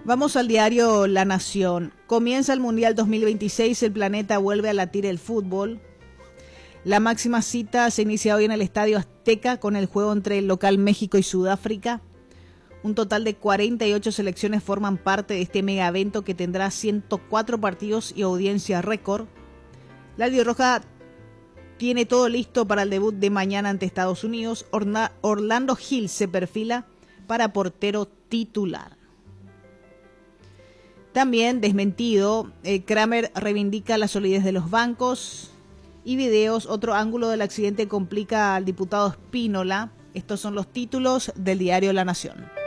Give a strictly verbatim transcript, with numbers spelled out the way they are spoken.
Vamos al diario La Nación. Comienza el Mundial dos mil veintiséis, el planeta vuelve a latir el fútbol. La máxima cita se inicia hoy en el Estadio Azteca con el juego entre el local México y Sudáfrica. Un total de cuarenta y ocho selecciones forman parte de este mega evento que tendrá ciento cuatro partidos y audiencia récord. La albirroja tiene todo listo para el debut de mañana ante Estados Unidos. Orna- Orlando Gil se perfila para portero titular. También desmentido, eh, Kramer reivindica la solidez de los bancos. Y videos, otro ángulo del accidente complica al diputado Spínola. Estos son los títulos del diario La Nación.